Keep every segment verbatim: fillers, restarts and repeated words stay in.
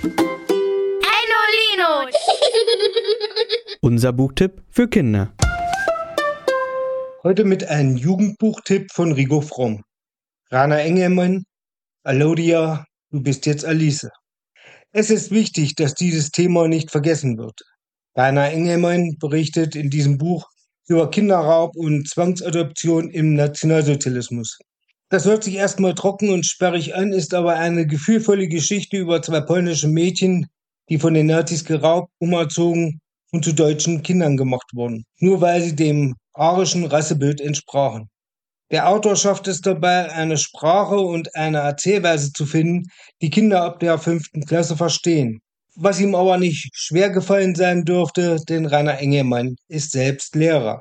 Enno Lino. Unser Buchtipp für Kinder. Heute mit einem Jugendbuchtipp von Rigo Fromm. Rana Engelmann, Alodia, du bist jetzt Alice. Es ist wichtig, dass dieses Thema nicht vergessen wird. Rana Engelmann berichtet in diesem Buch über Kinderraub und Zwangsadoption im Nationalsozialismus. Das hört sich erstmal trocken und sperrig an, ist aber eine gefühlvolle Geschichte über zwei polnische Mädchen, die von den Nazis geraubt, umerzogen und zu deutschen Kindern gemacht wurden, nur weil sie dem arischen Rassebild entsprachen. Der Autor schafft es dabei, eine Sprache und eine Erzählweise zu finden, die Kinder ab der fünften Klasse verstehen. Was ihm aber nicht schwer gefallen sein dürfte, denn Rana Engelmann ist selbst Lehrer.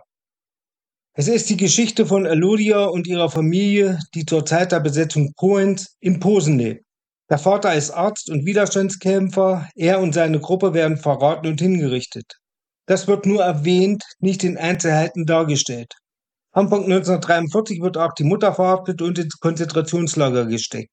Es ist die Geschichte von Alodia und ihrer Familie, die zur Zeit der Besetzung Polens in Posen lebt. Der Vater ist Arzt und Widerstandskämpfer, er und seine Gruppe werden verraten und hingerichtet. Das wird nur erwähnt, nicht in Einzelheiten dargestellt. Anfang neunzehnhundertdreiundvierzig wird auch die Mutter verhaftet und ins Konzentrationslager gesteckt.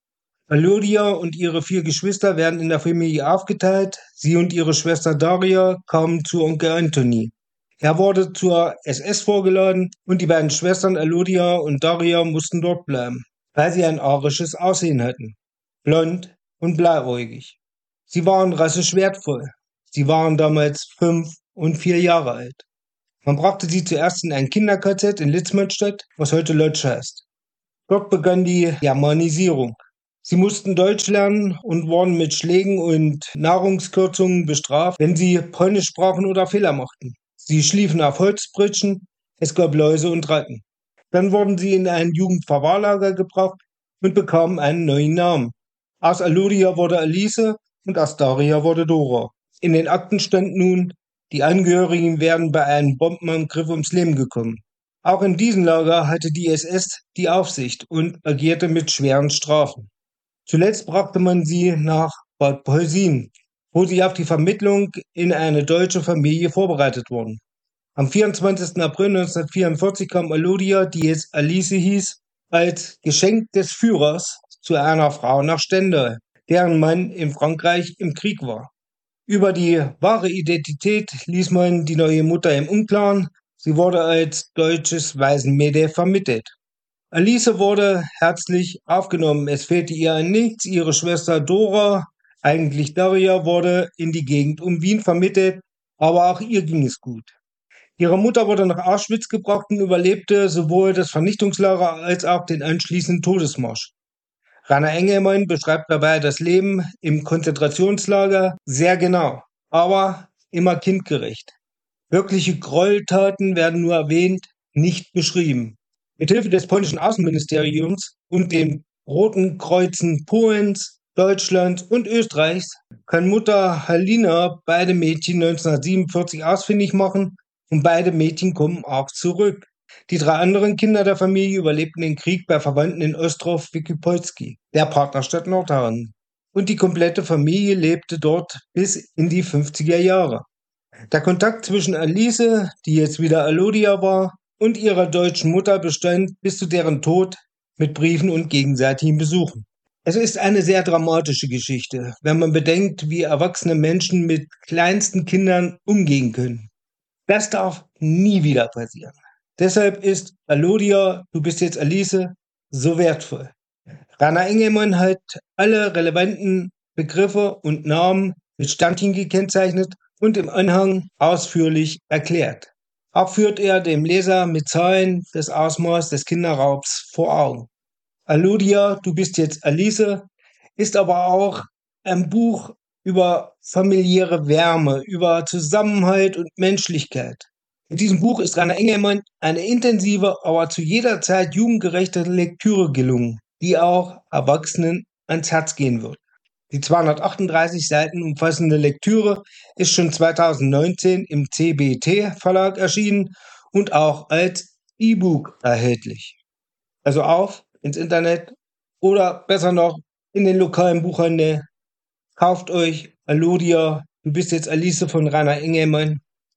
Alodia und ihre vier Geschwister werden in der Familie aufgeteilt. Sie und ihre Schwester Daria kamen zu Onkel Anthony. Er wurde zur S S vorgeladen und die beiden Schwestern Alodia und Daria mussten dort bleiben, weil sie ein arisches Aussehen hatten. Blond und blauäugig. Sie waren rassisch wertvoll. Sie waren damals fünf und vier Jahre alt. Man brachte sie zuerst in ein Kinder-K Z in Litzmannstadt, was heute Lodz heißt. Dort begann die Germanisierung. Sie mussten Deutsch lernen und wurden mit Schlägen und Nahrungskürzungen bestraft, wenn sie Polnisch sprachen oder Fehler machten. Sie schliefen auf Holzpritschen, es gab Läuse und Ratten. Dann wurden sie in ein Jugendverwahrlager gebracht und bekamen einen neuen Namen. Aus Alodia wurde Alice und aus Daria wurde Dora. In den Akten stand nun, die Angehörigen wären bei einem Bombenangriff ums Leben gekommen. Auch in diesem Lager hatte die S S die Aufsicht und agierte mit schweren Strafen. Zuletzt brachte man sie nach Bad Polsin, wo sie auf die Vermittlung in eine deutsche Familie vorbereitet wurden. Am vierundzwanzigsten April neunzehnhundertvierundvierzig kam Alodia, die jetzt Alice hieß, als Geschenk des Führers zu einer Frau nach Stendal, deren Mann in Frankreich im Krieg war. Über die wahre Identität ließ man die neue Mutter im Unklaren. Sie wurde als deutsches Waisenmädel vermittelt. Alice wurde herzlich aufgenommen. Es fehlte ihr an nichts. Ihre Schwester Dora, eigentlich Daria, wurde in die Gegend um Wien vermittelt, aber auch ihr ging es gut. Ihre Mutter wurde nach Auschwitz gebracht und überlebte sowohl das Vernichtungslager als auch den anschließenden Todesmarsch. Rana Engelmann beschreibt dabei das Leben im Konzentrationslager sehr genau, aber immer kindgerecht. Wirkliche Gräueltaten werden nur erwähnt, nicht beschrieben. Mithilfe des polnischen Außenministeriums und den Roten Kreuzen Polens, Deutschlands und Österreichs kann Mutter Halina beide Mädchen neunzehnhundertsiebenundvierzig ausfindig machen und beide Mädchen kommen auch zurück. Die drei anderen Kinder der Familie überlebten den Krieg bei Verwandten in Ostrów Wielkopolski, der Partnerstadt Nordhausen. Und die komplette Familie lebte dort bis in die fünfziger Jahre. Der Kontakt zwischen Alice, die jetzt wieder Alodia war, und ihrer deutschen Mutter bestand bis zu deren Tod mit Briefen und gegenseitigen Besuchen. Es ist eine sehr dramatische Geschichte, wenn man bedenkt, wie erwachsene Menschen mit kleinsten Kindern umgehen können. Das darf nie wieder passieren. Deshalb ist Alodia, du bist jetzt Alice, so wertvoll. Rana Engelmann hat alle relevanten Begriffe und Namen mit Sternchen gekennzeichnet und im Anhang ausführlich erklärt. Auch führt er dem Leser mit Zahlen das Ausmaß des Kinderraubs vor Augen. Alodia, du bist jetzt Alice, ist aber auch ein Buch über familiäre Wärme, über Zusammenhalt und Menschlichkeit. Mit diesem Buch ist Rana Engelmann eine intensive, aber zu jeder Zeit jugendgerechte Lektüre gelungen, die auch Erwachsenen ans Herz gehen wird. Die zweihundertachtunddreißig Seiten umfassende Lektüre ist schon zweitausendneunzehn im C B T Verlag erschienen und auch als E-Book erhältlich. Also auf ins Internet oder besser noch in den lokalen Buchhandel. Kauft euch Alodia, du bist jetzt Alice von Rana Engelmann.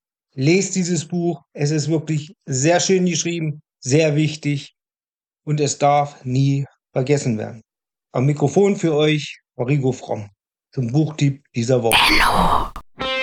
Lest dieses Buch, es ist wirklich sehr schön geschrieben, sehr wichtig und es darf nie vergessen werden. Am Mikrofon für euch, Rigo Fromm. zum Buchtipp dieser Woche. Benno.